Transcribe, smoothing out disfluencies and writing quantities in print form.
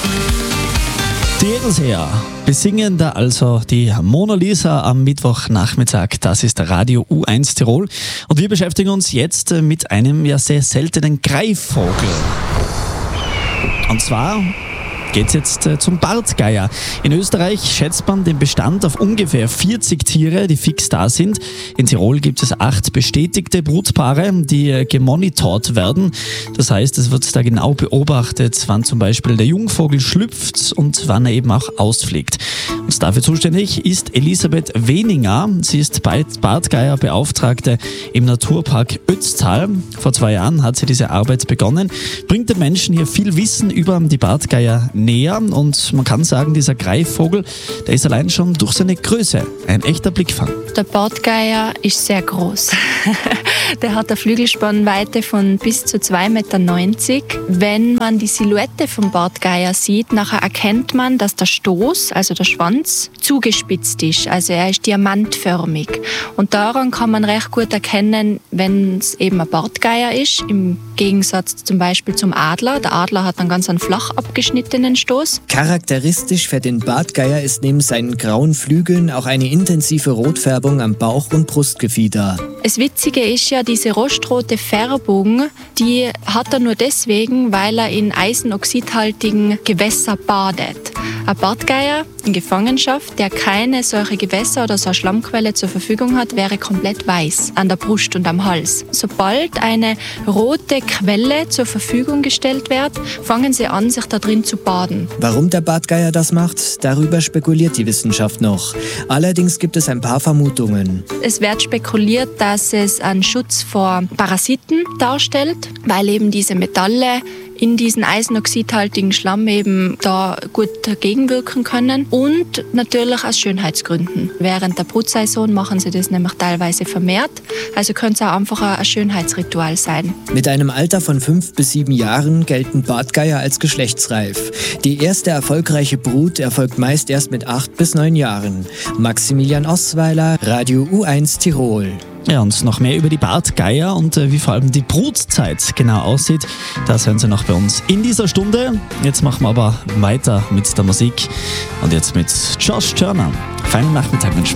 Die Edelseher besingen da also die Mona Lisa am Mittwochnachmittag. Das ist Radio U1 Tirol. Und wir beschäftigen uns jetzt mit einem ja sehr seltenen Greifvogel. Und zwar geht's jetzt zum Bartgeier. In Österreich schätzt man den Bestand auf ungefähr 40 Tiere, die fix da sind. In Tirol gibt es 8 bestätigte Brutpaare, die gemonitort werden. Das heißt, es wird da genau beobachtet, wann zum Beispiel der Jungvogel schlüpft und wann er eben auch ausfliegt. Und dafür zuständig ist Elisabeth Weninger. Sie ist Bartgeierbeauftragte im Naturpark Ötztal. Vor 2 Jahren hat sie diese Arbeit begonnen, bringt den Menschen hier viel Wissen über die Bartgeier näher und man kann sagen, dieser Greifvogel, der ist allein schon durch seine Größe ein echter Blickfang. Der Bartgeier ist sehr groß. Der hat eine Flügelspannweite von bis zu 2,90 Meter. Wenn man die Silhouette vom Bartgeier sieht, nachher erkennt man, dass der Stoß, also der Schwanz, zugespitzt ist. Also er ist diamantförmig. Und daran kann man recht gut erkennen, wenn es eben ein Bartgeier ist, im Gegensatz zum Beispiel zum Adler. Der Adler hat einen ganz flach abgeschnittenen Stoß. Charakteristisch für den Bartgeier ist neben seinen grauen Flügeln auch eine intensive Rotfärbung am Bauch- und Brustgefieder. Das Witzige ist ja, diese rostrote Färbung, die hat er nur deswegen, weil er in eisenoxidhaltigen Gewässern badet. Ein Bartgeier in Gefangenschaft, der keine solche Gewässer oder so eine Schlammquelle zur Verfügung hat, wäre komplett weiß an der Brust und am Hals. Sobald eine rote Quelle zur Verfügung gestellt wird, fangen sie an, sich da drin zu baden. Warum der Bartgeier das macht, darüber spekuliert die Wissenschaft noch. Allerdings gibt es ein paar Vermutungen. Es wird spekuliert, dass es einen Schutz vor Parasiten darstellt, weil eben diese Metalle in diesen eisenoxidhaltigen Schlamm eben da gut gegenwirken können und natürlich aus Schönheitsgründen. Während der Brutsaison machen sie das nämlich teilweise vermehrt, also könnte es auch einfach ein Schönheitsritual sein. Mit einem Alter von 5 bis 7 Jahren gelten Bartgeier als geschlechtsreif. Die erste erfolgreiche Brut erfolgt meist erst mit 8 bis 9 Jahren. Maximilian Osweiler, Radio U1 Tirol. Ja, und noch mehr über die Bartgeier und wie vor allem die Brutzeit genau aussieht, das hören Sie noch bei uns in dieser Stunde. Jetzt machen wir aber weiter mit der Musik und jetzt mit Josh Turner. Feinen Nachmittag wünschen wir.